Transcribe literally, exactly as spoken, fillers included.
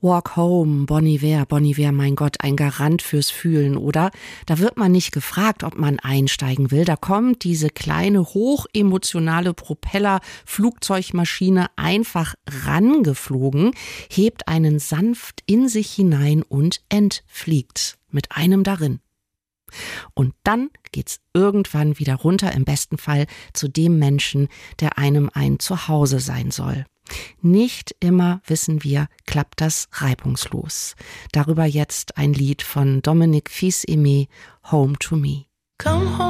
Walk Home, Bon Iver, Bon Iver, mein Gott, ein Garant fürs Fühlen, oder? Da wird man nicht gefragt, ob man einsteigen will. Da kommt diese kleine, hochemotionale Propeller-Flugzeugmaschine einfach rangeflogen, hebt einen sanft in sich hinein und entfliegt mit einem darin. Und dann geht's irgendwann wieder runter, im besten Fall zu dem Menschen, der einem ein Zuhause sein soll. Nicht immer, wissen wir, klappt das reibungslos. Darüber jetzt ein Lied von Dominique Fils-Aimé, Home to Me. Come home.